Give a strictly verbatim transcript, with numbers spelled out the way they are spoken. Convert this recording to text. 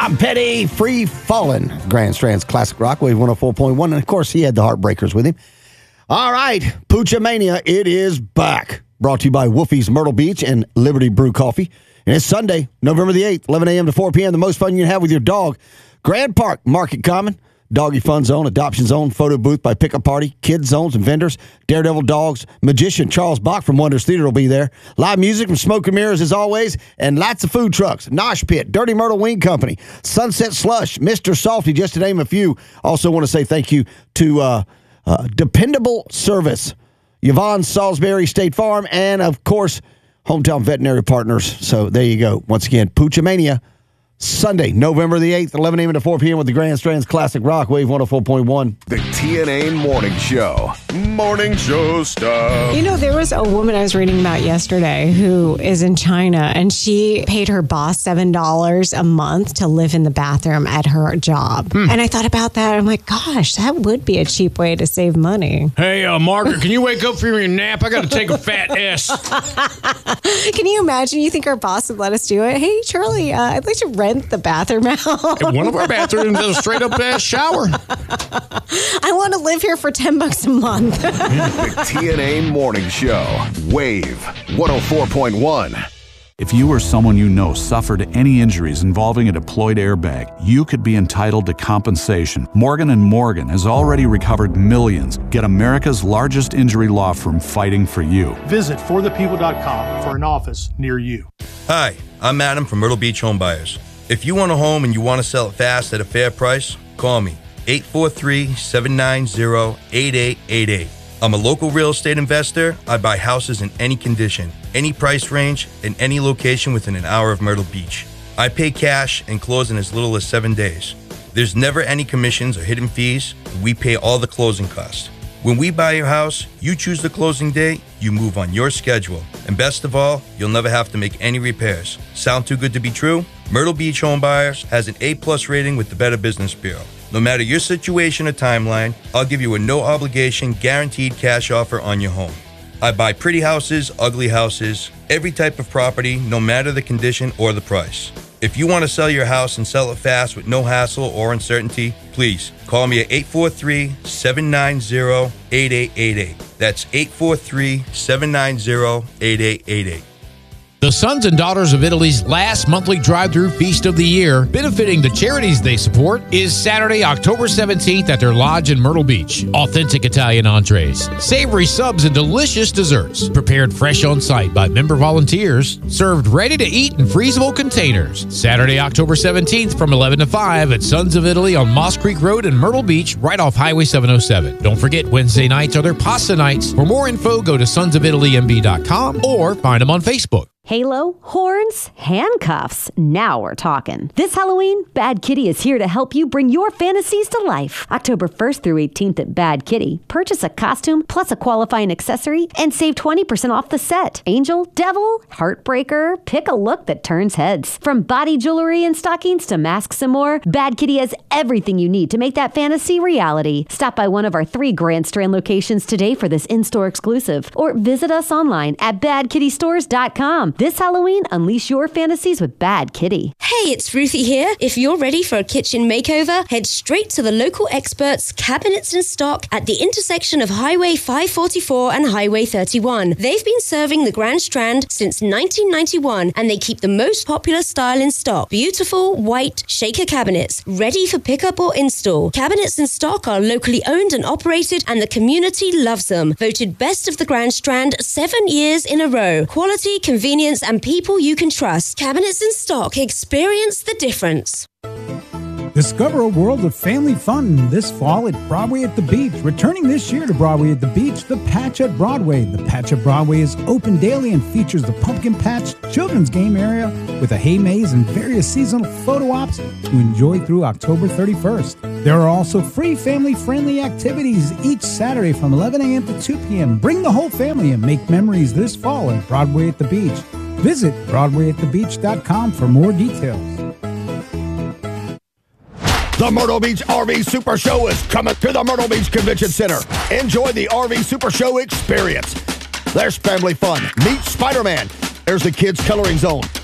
Tom Petty, Free Fallin', Grand Strand's Classic Rock, Wave one oh four point one. And, of course, he had the Heartbreakers with him. All right, Poocha Mania, it is back. Brought to you by Wolfie's Myrtle Beach and Liberty Brew Coffee. And it's Sunday, November the eighth, eleven a.m. to four p.m., the most fun you can have with your dog. Grand Park, Market Common, Doggy Fun Zone, Adoption Zone, Photo Booth by Pickup Party, Kids Zones and Vendors, Daredevil Dogs, Magician Charles Bach from Wonders Theater will be there. Live music from Smoke and Mirrors as always, and lots of food trucks. Nosh Pit, Dirty Myrtle Wing Company, Sunset Slush, Mister Salty, just to name a few. Also want to say thank you to uh, uh, Dependable Service, Yvonne Salisbury State Farm, and, of course, Hometown Veterinary Partners. So there you go. Once again, Poocha Mania, Sunday, November the eighth, eleven a.m. to four p.m. with the Grand Strand's Classic Rock, Wave one oh four point one. The T N A Morning Show. Morning Show stuff. You know, there was a woman I was reading about yesterday who is in China, and she paid her boss seven dollars a month to live in the bathroom at her job. Hmm. And I thought about that. I'm like, gosh, that would be a cheap way to save money. Hey, uh, Margaret, can you wake up from your nap? I got to take a fat S. Can you imagine? You think our boss would let us do it? Hey, Charlie, uh, I'd like to rent the bathroom out. One of our bathrooms is a straight up ass shower. I want to live here for ten bucks a month. The T N A Morning Show, Wave one oh four point one. If you or someone you know suffered any injuries involving a deployed airbag, you could be entitled to compensation. Morgan and Morgan has already recovered millions. Get America's largest injury law firm fighting for you. Visit for the people dot com for an office near you. Hi, I'm Adam from Myrtle Beach Home Buyers. If you want a home and you want to sell it fast at a fair price, call me, eight four three, seven nine zero, eight eight eight eight. I'm a local real estate investor. I buy houses in any condition, any price range, and any location within an hour of Myrtle Beach. I pay cash and close in as little as seven days. There's never any commissions or hidden fees, and we pay all the closing costs. When we buy your house, you choose the closing date, you move on your schedule. And best of all, you'll never have to make any repairs. Sound too good to be true? Myrtle Beach Home Buyers has an A plus rating with the Better Business Bureau. No matter your situation or timeline, I'll give you a no-obligation, guaranteed cash offer on your home. I buy pretty houses, ugly houses, every type of property, no matter the condition or the price. If you want to sell your house and sell it fast with no hassle or uncertainty, please call me at eight four three, seven nine zero, eight eight eight eight. That's eight four three, seven nine zero, eight eight eight eight. The Sons and Daughters of Italy's last monthly drive-through feast of the year, benefiting the charities they support, is Saturday, October seventeenth at their lodge in Myrtle Beach. Authentic Italian entrees, savory subs, and delicious desserts, prepared fresh on site by member volunteers, served ready to eat in freezable containers. Saturday, October seventeenth from eleven to five at Sons of Italy on Moss Creek Road in Myrtle Beach, right off Highway seven oh seven. Don't forget, Wednesday nights are their pasta nights. For more info, go to sons of italy m b dot com or find them on Facebook. Halo, horns, handcuffs. Now we're talking. This Halloween, Bad Kitty is here to help you bring your fantasies to life. October first through eighteenth at Bad Kitty. Purchase a costume plus a qualifying accessory and save twenty percent off the set. Angel, devil, heartbreaker, pick a look that turns heads. From body jewelry and stockings to masks and more, Bad Kitty has everything you need to make that fantasy reality. Stop by one of our three Grand Strand locations today for this in-store exclusive, or visit us online at bad kitty stores dot com. This Halloween, unleash your fantasies with Bad Kitty. Hey, it's Ruthie here. If you're ready for a kitchen makeover, head straight to the local experts, Cabinets and Stock, at the intersection of Highway five forty-four and Highway thirty-one. They've been serving the Grand Strand since nineteen ninety-one, and they keep the most popular style in stock. Beautiful, white, shaker cabinets, ready for pickup or install. Cabinets and Stock are locally owned and operated, and the community loves them. Voted best of the Grand Strand seven years in a row. Quality, convenience, and people you can trust. Cabinets and Stock. Experience the difference. Discover a world of family fun this fall at Broadway at the Beach. Returning this year to Broadway at the Beach, The Patch at Broadway. The Patch at Broadway is open daily and features the Pumpkin Patch children's game area with a hay maze and various seasonal photo ops to enjoy through October thirty-first. There are also free family-friendly activities each Saturday from eleven a.m. to two p.m. Bring the whole family and make memories this fall at Broadway at the Beach. Visit broadway at the beach dot com for more details. The Myrtle Beach R V Super Show is coming to the Myrtle Beach Convention Center. Enjoy the R V Super Show experience. There's family fun. Meet Spider-Man. There's the kids' coloring zone.